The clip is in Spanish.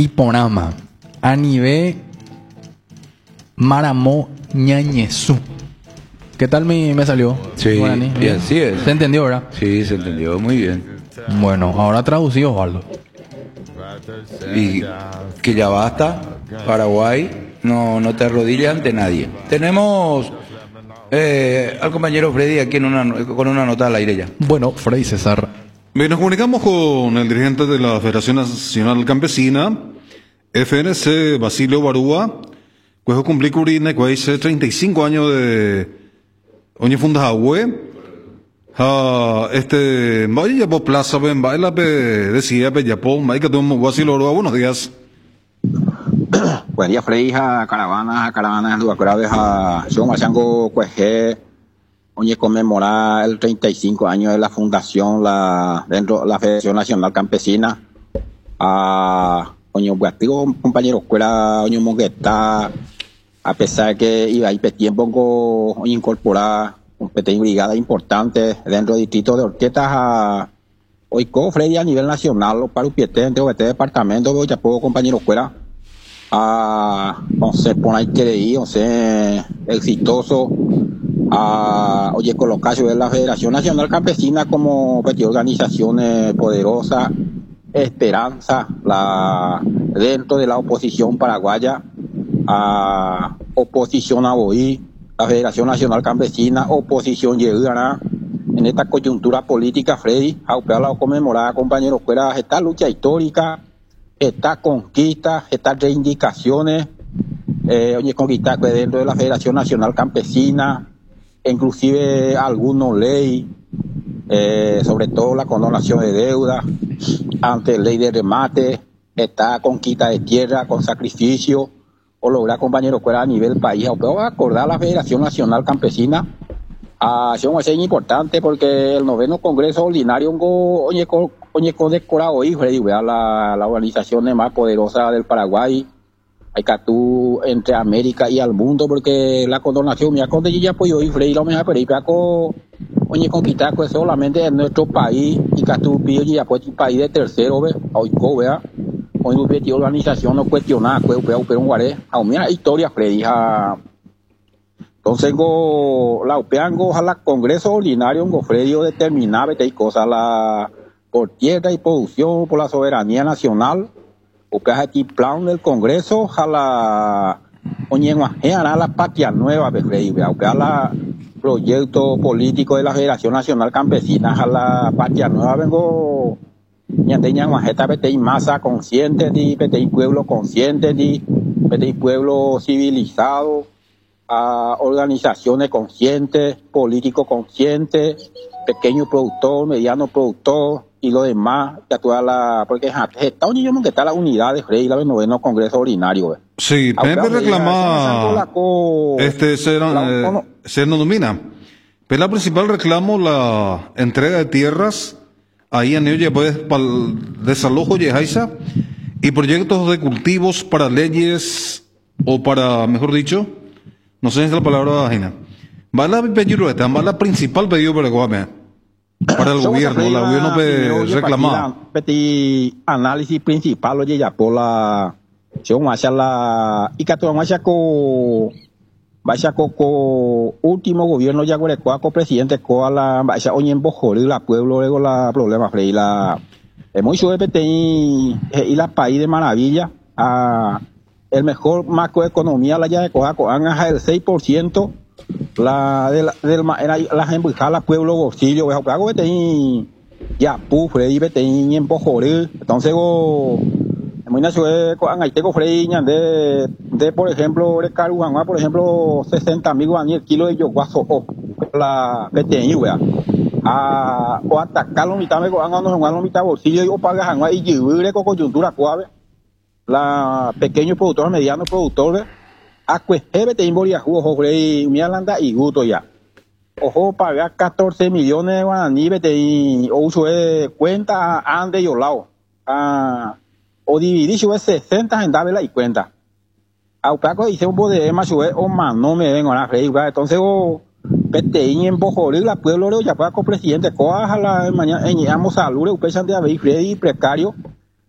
Iporama, Anibe Maramo Ñañezú. ¿Qué tal me salió? Sí, Guaraní? y así es. ¿Se entendió, verdad? Sí, se entendió muy bien. Bueno, ahora traducido, Osvaldo. Y que ya basta, Paraguay, no te arrodilles ante nadie. Tenemos al compañero Freddy aquí con una nota al aire ya. Bueno, Freddy César. Bien, nos comunicamos con el dirigente de la Federación Nacional Campesina, FNC, Basilio Barúa, que cumplí curine, que hace 35 años de Oñe Fundahue. Vaya ya por plaza, ven, baila, decía, ya por, que tenemos Basilio Barúa, buenos días. Buen día, Freddy, a caravanas, yo Machango, Cueje, Oñe conmemorar el 35 años de la fundación, dentro de la Federación Nacional Campesina, Oñe Buatigo, compañero escuela, Oñe Mongueta, a pesar que iba a ir tiempo con incorporar un pequeño brigada importante dentro del distrito de Orquetas hoy Freddy a nivel nacional, para Upiete, dentro de este departamento, veo ya puedo compañero escuela, entonces por ahí que ir, entonces exitoso, oye, colocación de la Federación Nacional Campesina como organización poderosa, esperanza, dentro de la oposición paraguaya, oposición a Boí, la Federación Nacional Campesina, oposición Yehuana, en esta coyuntura política, Freddy, a conmemorar, compañeros, fuera esta lucha histórica, esta conquista, estas reivindicaciones, oye, conquistar dentro de la Federación Nacional Campesina, inclusive algunos ley, sobre todo la condonación de deuda, ante ley de remate, esta conquista de tierra con sacrificio, o lograr, compañeros, fuera a nivel país, pero va a acordar la Federación Nacional Campesina, es un hecho importante porque el 9º Congreso Ordinario, oye, condecorado hoy, Freddy, la organización más poderosa del Paraguay, hay que tú entre América y al mundo, porque la condonación, mira, cuando ya apoyó hoy, Freddy, lo mejor, pero oye, conquistar pues solamente en nuestro país, y que tú pides ya pues un país de tercero, hoy, vea. Hoy la organización no cuestiona, pero un guaré, mira historia, Freddy, entonces la upeango a la Congreso Ordinario, Freddy, determinaba esta cosa, por tierra y producción, por la soberanía nacional, porque aquí plan del Congreso, a la patria nueva, Freddy, aunque a la proyecto político de la Federación Nacional Campesina, a la patria nueva, vengo ñandeña majeta petei masa consciente di petei pueblo consciente di petei pueblo civilizado, organizaciones conscientes, políticos conscientes, pequeño productor, mediano productor y lo demás, ya toda porque está un niño que está la unidad de Frey, la 9º Congreso Ordinario. Sí, Pepe reclama se denomina. Pero la principal reclamo la entrega de tierras ahí en ello pues para el desalojo de Jaiza y proyectos de cultivos para leyes o para, mejor dicho, no sé si es la palabra ajena. Va la principal pedido para el gobierno reclamar. Análisis principal oye ya por la y que vaya co último gobierno ya con presidente la vaya oye en Bojoril la pueblo luego la problema Frey la muy suave y la país de maravilla el mejor macroeconomía la ya de Coacoan el 6% la embujada pueblo bolsillo ya Frey en Bojoril entonces muy nacional con Aiteco Frey de por ejemplo de Caruana por ejemplo 60.000 guaraníes el kilo de yoguazo la PTI o atacarlo mitad me no mitad bolsillo y pagas a y libre con coyuntura suave la pequeño productor mediano productor a cueste te invoria jugo Frey mi alanda y gusto ya ojo pagar 14 millones de guaraníes PTI o uso de cuenta ande y olao o dividir su 60 en darle la cuenta. A Upaco dice un poder más sube o más no me vengo a la Frey, entonces PTI en Bojoril la pueblo ya para con presidente coja la mañana en salud upesan de haber Freddy precario